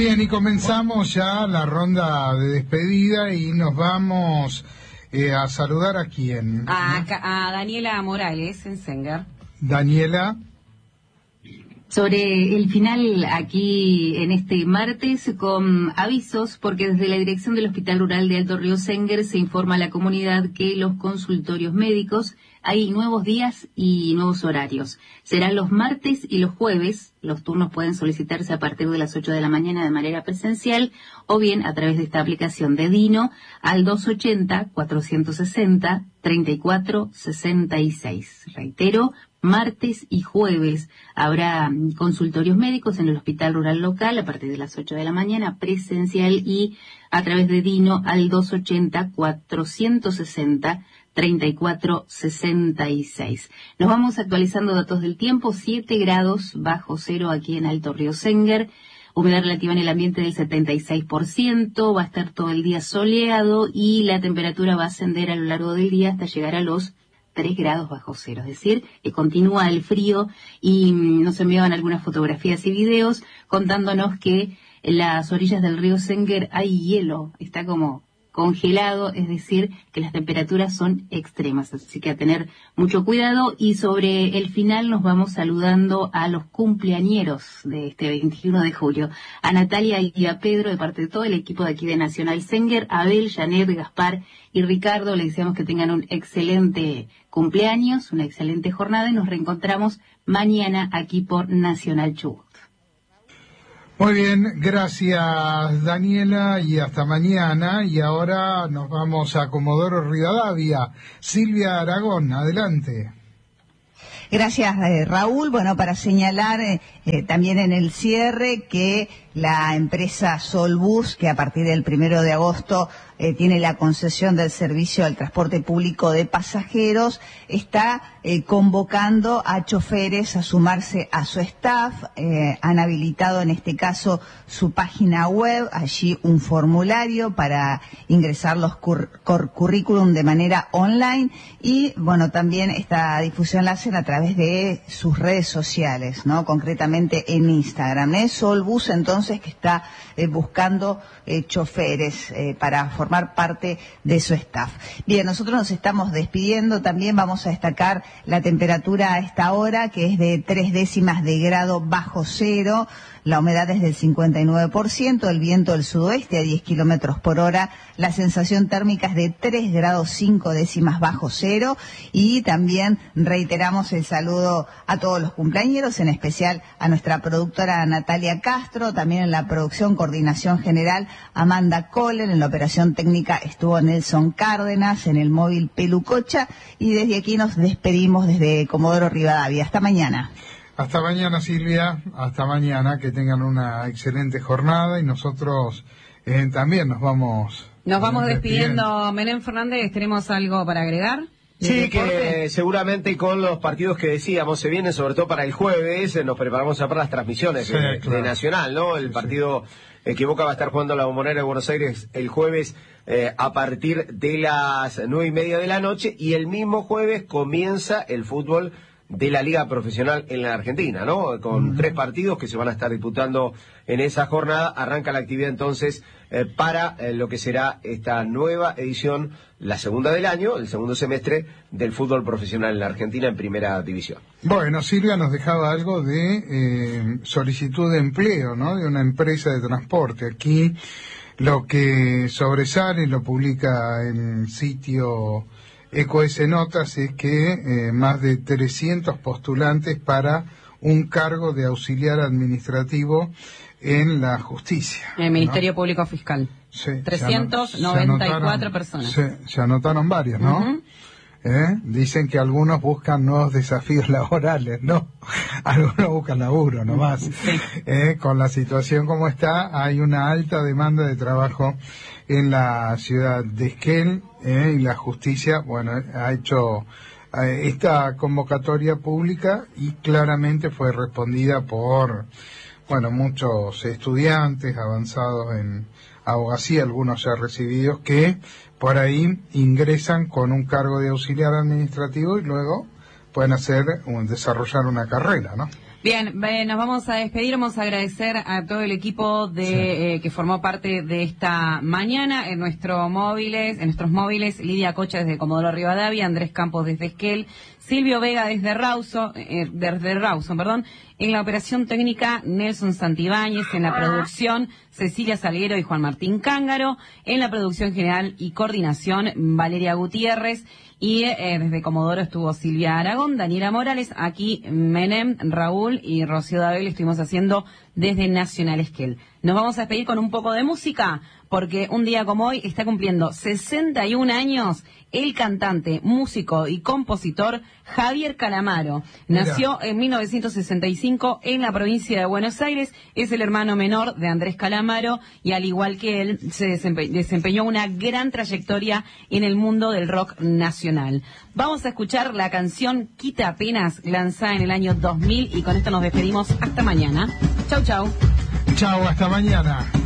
bien, y comenzamos ya la ronda de despedida y nos vamos a saludar a quién. A Daniela Morales en Sengar. Daniela. Sobre el final aquí en este martes con avisos, porque desde la dirección del Hospital Rural de Alto Río Sengar se informa a la comunidad que los consultorios médicos hay nuevos días y nuevos horarios. Serán los martes y los jueves. Los turnos pueden solicitarse a partir de las 8 de la mañana de manera presencial o bien a través de esta aplicación de Dino al 280-460-3466. Reitero, martes y jueves habrá consultorios médicos en el Hospital Rural Local a partir de las 8 de la mañana presencial y a través de Dino al 280-460-3466. Nos vamos actualizando datos del tiempo. 7 grados bajo cero aquí en Alto Río Sengar. Humedad relativa en el ambiente del 76%. Va a estar todo el día soleado y la temperatura va a ascender a lo largo del día hasta llegar a los 3 grados bajo cero, es decir, que continúa el frío y nos enviaban algunas fotografías y videos contándonos que en las orillas del río Sengar hay hielo, está como congelado, es decir, que las temperaturas son extremas, así que a tener mucho cuidado. Y sobre el final nos vamos saludando a los cumpleañeros de este 21 de julio, a Natalia y a Pedro de parte de todo el equipo de aquí de Nacional Sengar, Abel, Janet, Gaspar y Ricardo. Les deseamos que tengan un excelente cumpleaños, una excelente jornada y nos reencontramos mañana aquí por Nacional Chubut. Muy bien, gracias Daniela y hasta mañana. Y ahora nos vamos a Comodoro Rivadavia. Silvia Aragón, adelante. Gracias, Raúl. Bueno, para señalar también en el cierre que la empresa Solbus, que a partir del 1 de agosto tiene la concesión del servicio al transporte público de pasajeros, está convocando a choferes a sumarse a su staff. Han habilitado en este caso su página web, allí un formulario para ingresar los currículum de manera online y, bueno, también esta difusión la hacen a través de sus redes sociales, ¿no? Concretamente en Instagram. Es Solbus, entonces, que está buscando choferes para formar parte de su staff. Bien, nosotros nos estamos despidiendo. También vamos a destacar la temperatura a esta hora, que es de 0,3 de grado bajo cero. La humedad es del 59%, el viento del sudoeste a 10 kilómetros por hora, la sensación térmica es de 3 grados 5 décimas bajo cero y también reiteramos el saludo a todos los cumpleañeros, en especial a nuestra productora Natalia Castro, también en la producción, coordinación general Amanda Kohler, en la operación técnica estuvo Nelson Cárdenas, en el móvil Pelucocha y desde aquí nos despedimos desde Comodoro Rivadavia. Hasta mañana. Hasta mañana, Silvia, hasta mañana, que tengan una excelente jornada y nosotros también nos vamos despidiendo. Menem Fernández, ¿tenemos algo para agregar? Sí, que seguramente con los partidos que decíamos se vienen, sobre todo para el jueves, nos preparamos ya para las transmisiones de Nacional, ¿no? El partido que Boca va a estar jugando a la Bombonera de Buenos Aires el jueves a partir de las 9:30 de la noche y el mismo jueves comienza el fútbol de la Liga Profesional en la Argentina, ¿no? Con 3 partidos que se van a estar disputando en esa jornada. Arranca la actividad entonces para lo que será esta nueva edición, la segunda del año, el segundo semestre del fútbol profesional en la Argentina en primera división. Bueno, Silvia nos dejaba algo de solicitud de empleo, ¿no? De una empresa de transporte. Aquí lo que sobresale, lo publica el sitio EcoS Notas, es que más de 300 postulantes para un cargo de auxiliar administrativo en la justicia. El Ministerio Público Fiscal. Sí, 394 personas. Sí, se anotaron varios, ¿no? Dicen que algunos buscan nuevos desafíos laborales, ¿no? Algunos buscan laburo nomás. Sí. Con la situación como está, hay una alta demanda de trabajo en la ciudad de Esquel, y la justicia, bueno, ha hecho esta convocatoria pública y claramente fue respondida por, bueno, muchos estudiantes avanzados en abogacía, algunos ya recibidos, que por ahí ingresan con un cargo de auxiliar administrativo y luego pueden desarrollar una carrera, ¿no? Bien, nos vamos a despedir, vamos a agradecer a todo el equipo de que formó parte de esta mañana en nuestros móviles, Lidia Cocha desde Comodoro Rivadavia, Andrés Campos desde Esquel, Silvio Vega desde Rawson, en la operación técnica Nelson Santibáñez, en la producción Cecilia Salguero y Juan Martín Cángaro, en la producción general y coordinación Valeria Gutiérrez, y desde Comodoro estuvo Silvia Aragón, Daniela Morales, aquí Menem, Raúl y Rocío Dabel estuvimos haciendo desde Nacional Esquel. Nos vamos a despedir con un poco de música, porque un día como hoy está cumpliendo 61 años el cantante, músico y compositor Javier Calamaro. Nació en 1965 en la provincia de Buenos Aires, es el hermano menor de Andrés Calamaro y al igual que él se desempeñó una gran trayectoria en el mundo del rock nacional. Vamos a escuchar la canción Quita Apenas, lanzada en el año 2000 y con esto nos despedimos hasta mañana. Chau, chau. Chau, hasta mañana.